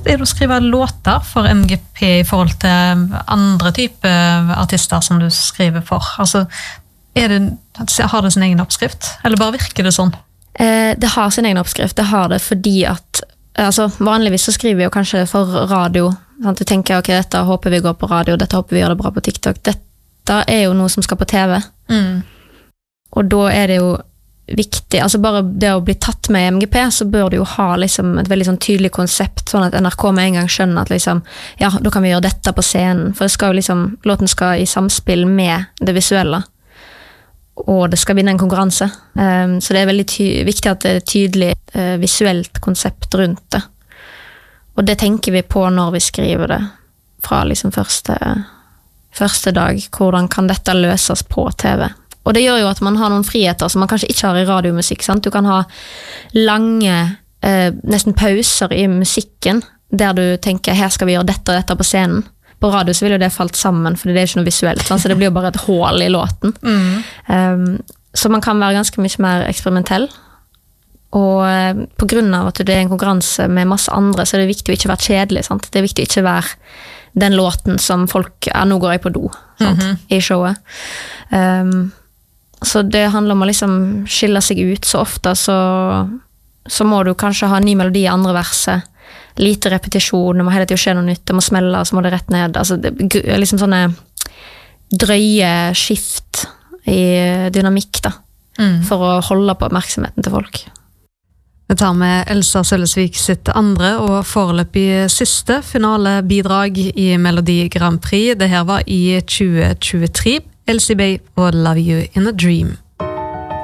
det å skrive låter for MGP i forhold til andre typer artister som du skriver for? Altså, har det sin egen oppskrift? Eller bare virker det sånn? Det har sin egen oppskrift. Det har det fordi at vanligvis så skriver vi jo kanskje for radio. Sant? Du tenker, ok, dette håper vi går på radio, dette håper vi gjør det bra på TikTok. Dette er jo noe som skal på TV. Og da er det jo viktig, altså bare det å bli tatt med i MGP, så bør du jo ha liksom et veldig sånn tydelig konsept, sånn at NRK med en gang skjønner at liksom, ja, da kan vi gjøre dette på scenen, for det skal jo liksom, låten skal i samspill med det visuelle, og det skal vinne en konkurranse. Så det er veldig viktig at det er et tydelig visuelt konsept rundt det. Og det tenker vi på når vi skriver det fra liksom første dag. Hvordan kan dette løses på TV? Og det gjør jo at man har noen friheter som man kanskje ikke har i radiomusikk. Sant? Du kan ha lange, nesten pauser i musikken, der du tenker, her skal vi gjøre dette og dette på scenen. På radio så vil jo det falt sammen, for det er ikke noe visuelt, sant? Så det blir jo bare et hål i låten. Så man kan være ganske mye mer eksperimentell. Og på grunn av at det er en konkurranse med masse andre, så er det viktig å ikke være kjedelig. Sant? Det er viktig å ikke være den låten som folk, nå går jeg på do, sant? I showet. Så det handler om å liksom skille seg ut så ofte, så må du kanskje ha en ny melodi i andre verset, lite repetisjon, det må hele tiden skje noe nytt, det må smelle, så må det rett ned. Altså, det er liksom sånne drøye skift i dynamikk da, for å holde på oppmerksomheten til folk. Vi tar med Elsa Sølesvik sitt andre og foreløpig siste finalebidrag i Melodi Grand Prix. Det her var i 2023. Elsie Bay og Love You in a Dream.